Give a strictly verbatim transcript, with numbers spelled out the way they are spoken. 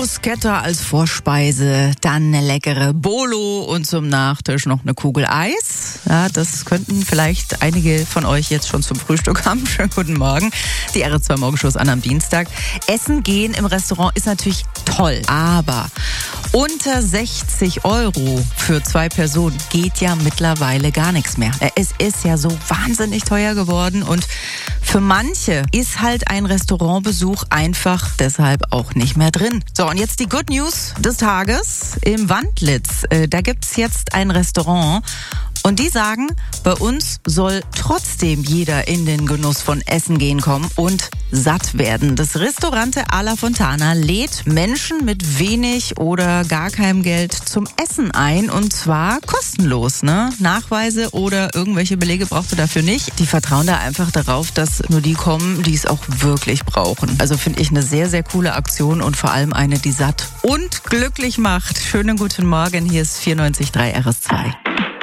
Bruschetta als Vorspeise, dann eine leckere Bolo und zum Nachtisch noch eine Kugel Eis. Ja, das könnten vielleicht einige von euch jetzt schon zum Frühstück haben. Schönen guten Morgen. Die R zwei Morgenshows an am Dienstag. Essen gehen im Restaurant ist natürlich toll, aber unter sechzig Euro für zwei Personen geht ja mittlerweile gar nichts mehr. Es ist ja so wahnsinnig teuer geworden und für manche ist halt ein Restaurantbesuch einfach deshalb auch nicht mehr drin. So, und jetzt die Good News des Tages im Wandlitz. Äh, da gibt's jetzt ein Restaurant und die sagen, bei uns soll trotzdem jeder in den Genuss von Essen gehen kommen und satt werden. Das Ristorante alla Fontana lädt Menschen mit wenig oder gar keinem Geld zum Essen ein und zwar kostenlos, ne? Nachweise oder irgendwelche Belege brauchst du dafür nicht. Die vertrauen da einfach darauf, dass nur die kommen, die es auch wirklich brauchen. Also finde ich eine sehr, sehr coole Aktion und vor allem eine, die satt und glücklich macht. Schönen guten Morgen, hier ist vierundneunzig Komma drei R S zwei.